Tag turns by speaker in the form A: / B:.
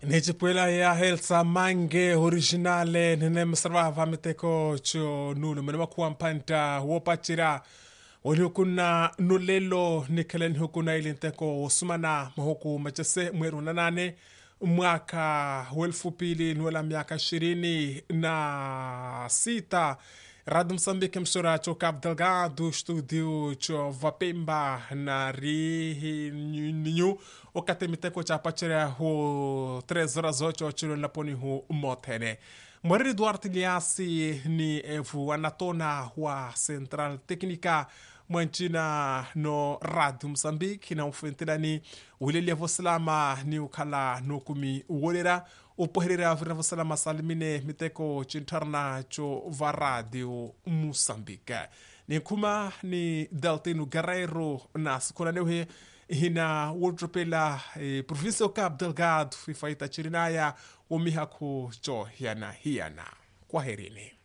A: Nejipuela ya helsa mange originale nene msarava miteko cho nunu menema kuampanta wopachira walihukuna nulelo nikelen hukuna ilinteko sumana mahuku machese mweru nanane mwaka wa 2026 Rádio Moçambique msura cho Cabo Delgado studio cho Vapemba na Rio o katemiteko cha pachira ho 3 horas 8 chilo laponi ho motene Mwari Duarte Liasi ni evu anatona wa Central Técnica mwanchina no Radio Moçambique na ufentilani ulilia voslama ni ukala no kumi uolera upoherera vina voslama salimine miteko chintarna cho va Radio Moçambique ni kuma ni Deltino Guerreiro na sikuna neuhe hina wotropela província Cabo Delgado fifaita chirinaya umihaku cho hiana hiana kwaherini.